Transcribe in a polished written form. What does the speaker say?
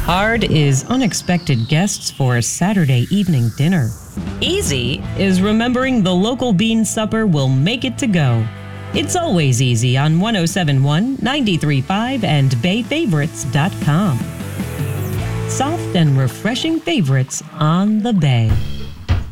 Hard is unexpected guests for a Saturday evening dinner. Easy is remembering the local bean supper will make it to go. It's always easy on 1071, 93.5, and BayFavorites.com. Soft and refreshing favorites on the Bay.